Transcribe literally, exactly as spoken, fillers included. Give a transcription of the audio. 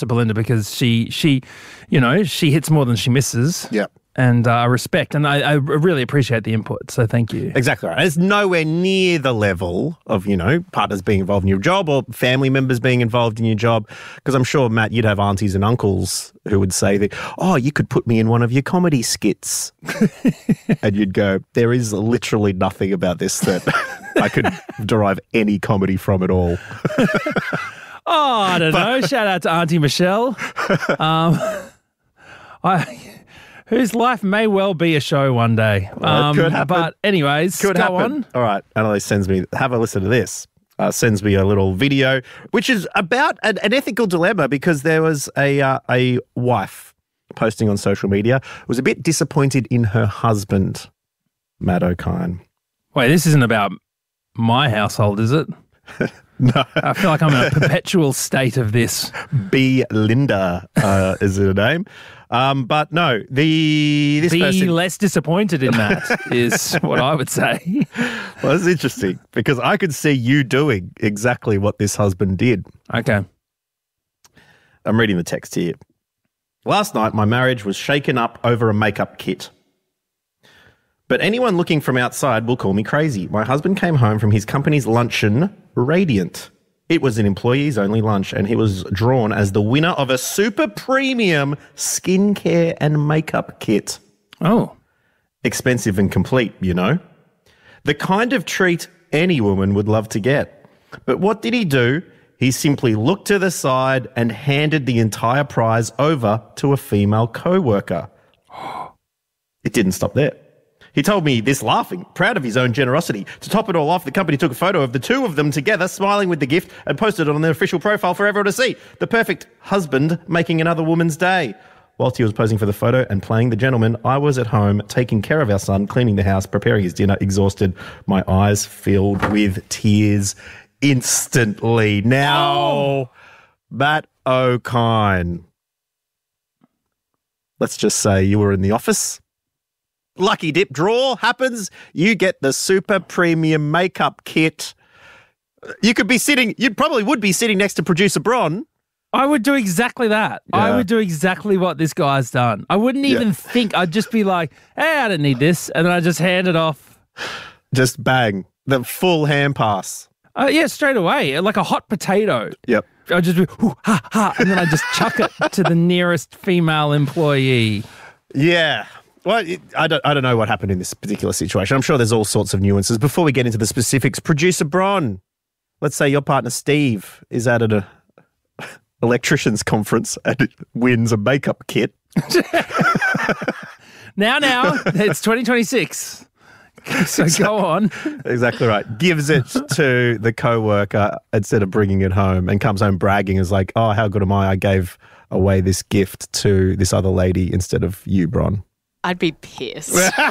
to Belinda because she, she, you know, she hits more than she misses. Yeah. And I uh, respect, and I, I really appreciate the input, so thank you. Exactly right. It's nowhere near the level of, you know, partners being involved in your job or family members being involved in your job, because I'm sure, Matt, you'd have aunties and uncles who would say that, oh, you could put me in one of your comedy skits. And you'd go, there is literally nothing about this that I could derive any comedy from at all. Oh, I don't know. Shout out to Auntie Michelle. Um, I... Whose life may well be a show one day. Um, could happen. But anyways, could go happen. on. All right. Annalise sends me, have a listen to this. Uh, sends me a little video, which is about an, an ethical dilemma, because there was a uh, a wife posting on social media, was a bit disappointed in her husband, Matt O'Kine. Wait, this isn't about my household, is it? No. I feel like I'm in a perpetual state of this. B. Linda uh, is her name. Um, but no, the this Be person... less disappointed in that is what I would say. Well, it's interesting because I could see you doing exactly what this husband did. Okay. I'm reading the text here. Last night, my marriage was shaken up over a makeup kit. But anyone looking from outside will call me crazy. My husband came home from his company's luncheon radiant. It was an employees-only lunch, and he was drawn as the winner of a super premium skincare and makeup kit. Oh. Expensive and complete, you know. The kind of treat any woman would love to get. But what did he do? He simply looked to the side and handed the entire prize over to a female co-worker. It didn't stop there. He told me this laughing, proud of his own generosity. To top it all off, the company took a photo of the two of them together, smiling with the gift, and posted it on their official profile for everyone to see. The perfect husband making another woman's day. Whilst he was posing for the photo and playing the gentleman, I was at home taking care of our son, cleaning the house, preparing his dinner, exhausted, my eyes filled with tears instantly. Now, oh. Matt O'Kine, let's just say you were in the office. Lucky dip draw happens. You get the super premium makeup kit. You could be sitting, you probably would be sitting next to producer Bron. I would do exactly that. Yeah. I would do exactly what this guy's done. I wouldn't even Yeah. think. I'd just be like, hey, I don't need this. And then I just hand it off. Just bang. The full hand pass. Uh, yeah, straight away. Like a hot potato. Yep. I'd just be, ooh, ha, ha. And then I'd just chuck it to the nearest female employee. Yeah. Well, it, I don't I don't know what happened in this particular situation. I'm sure there's all sorts of nuances. Before we get into the specifics, producer Bron, let's say your partner Steve is at an uh, electrician's conference and wins a makeup kit. Now, now, it's twenty twenty-six. So go on. Exactly right. Gives it to the co-worker instead of bringing it home, and comes home bragging, is like, oh, how good am I? I gave away this gift to this other lady instead of you, Bron. I'd be pissed.